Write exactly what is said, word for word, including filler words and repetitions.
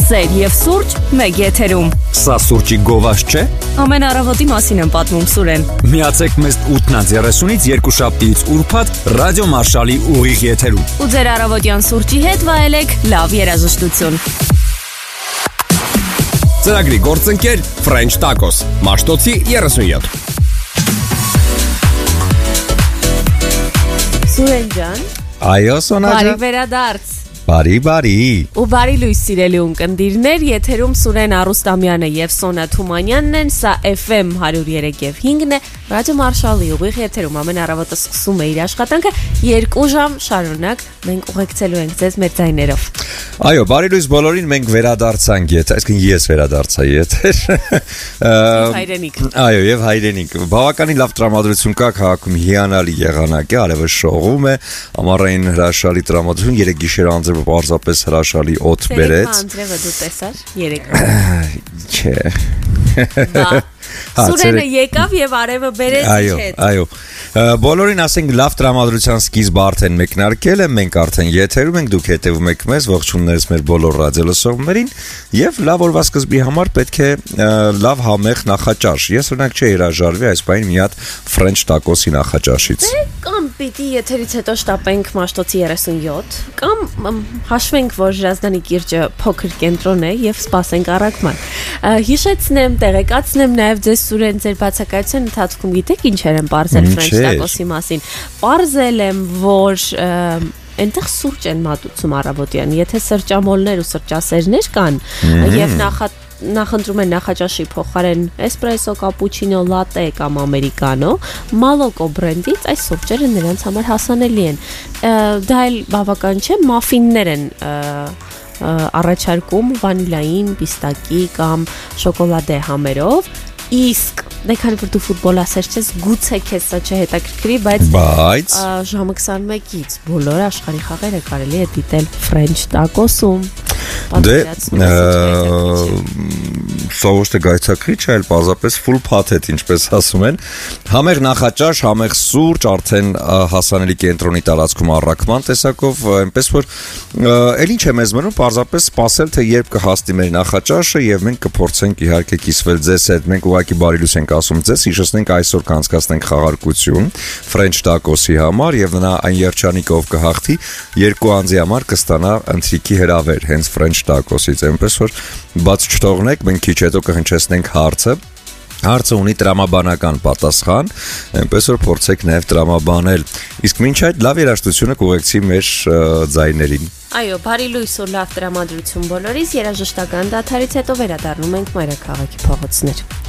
Սեր և սուրճ մեկ եթերում։ Սա սուրճի գովազ չէ։ Ամեն առավոտի մասին եմ պատմում Սուրեն։ Միացեք մեզ ութից երեսունից երկուշաբթիից ուրբաթ Ռադիո Մարշալի ուղիղ եթերում։ Ու ձեր առավոտյան սուրճի հետ վայելեք լավ երաժշտություն։ Ծրագրի գործընկեր French Tacos, Մաշտոցի երեսունյոթ։ Սուրեն ջան։ Այո, Սոնա ջան։ Բարի վերադարձ։ Բարի, բարի։ Ու բարի լույս սիրելի ունկնդիրներ, եթերում Սուրեն Արուստամյանը եւ Սոնա Թումանյանն են, սա Էֆ Էմ հարյուր երեք եւ հինգն է, Ռադիո Մարշալի ուղիղ եթերում ամեն առավոտը սկսում է իր աշխատանքը, երկու ժամ շարունակ մենք ուղեկցելու ենք ձեզ մեր ձայներով։ Այո, բարի լույս բոլորին, մենք վերադարձանք եթեր, այսինքն ես վերադարձա եթեր։ Հայրենիք։ Այո, եւ հայրենիք։ Բավականին լավ տրամադրություն կա քաղաքում, հիանալի եղանակ է, արևը շողում է, ամառային հրաշալի տրամադրություն, երեք գիշեր անձրևը պարզապես հրաշալի օդ բերեց։ Անձրևը դու տեսար երեք։ Չէ։ Սուրենը եկավ եւ արևը բերեց Այո, իջեց։ այո։ Բոլորին ասենք լավ տրամադրության սկիզբը արդեն մեկնարկել է, մենք արդեն եթերում ենք, դուք հետևում եք մեզ, ողջուններս մեր բոլոր ռադիո լսողներին եւ լավ օրվա սկզբի համար պետք է լավ համեղ նախաճաշ։ Ես օրինակ չէի հրաժարվի այս բանին մի հատ French Tacos-ի նախաճաշից։ Կամ պիտի եթերից հետո շտապենք Մաշտոցի երեսունյոթ, կամ հաշվենք, որ Ժազդանի կիրճը փոքր կենտրոն է եւ սպասենք առաքման։ Հիշեցնեմ, տեղեկացնեմ նաեւ ձեզ Սուրեն ձեր բացակայության ընթացքում գիտեք ինչեր են բարձել French Tacos-ի մասին։ Բարձել եմ, որ այնտեղ սուրճ են մատուցում առավոտյան, եթե սրճամոլներ ու սրճասերներ կան եւ նախա նախընտրում են նախաճաշի փոխարեն էսպրեսո, կապուչինո, լատե կամ ամերիկանո, մալոկո բրենդից այս սուրճերը նրանց համար հասանելի են։ Դա էլ բավական չէ, մաֆիններ են առաջարկում վանիլային, պիստակի կամ շոկոլադե համերով, իսկ դե քանի որ դու ֆուտբոլասեր ես, գուցե քեզ սա չհետաքրքրի, բայց բայց ժամը քսանմեկից բոլոր աշխարհի խաղերը կարելի է դիտել French Tacos-ում։ Դե սա ոչ թե գայթակղիչ է, այլ պարզապես full patet, ինչպես ասում են։ Համեղ նախաճաշ, համեղ սուրճ, արդեն հասանելի կենտրոնի տարածքում առաքման տեսակով, այնպես որ էլ ինչ է մեզ մնում, պարզապես սպասել, թե երբ կհասնի մեր նախաճաշը եւ մենք կփորձենք իհարկե կիսվել ձեզ հետ։ Մենք ուղղակի բարի լույս ենք ասում ձեզ, հիշեցնենք այսօր կանցկացնենք խաղարկություն French Tacos-ի համար եւ նա այն երջանիկով կհաղթի երկու անձի համար կստանա ընթրիքի հրավեր հենց French Tacos-ից, այնպես որ բաց չթողնեք, մենք քիչ հետո կհնչեցնենք հարցը։ Հարցը ունի տրամաբանական պատասխան, այնպես որ փորձեք նաև տրամաբանել։ Իսկ մինչ այդ լավ երաժշտությունը կուղեկցի մեր ձայներին։ Այո, բարի լույս ու լավ տրամադրություն բոլորիս, երաժշտական դադարից հետո վերադառնում ենք մայրաքաղաքի փողոցներ։